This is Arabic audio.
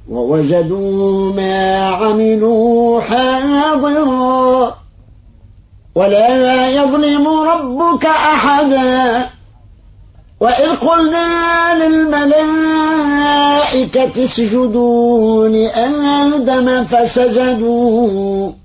ووجدوا ما عملوا حاضرا ولا يظلم ربك أحدا وإذ قلنا للملائكة اسجدوا لآدم فسجدوا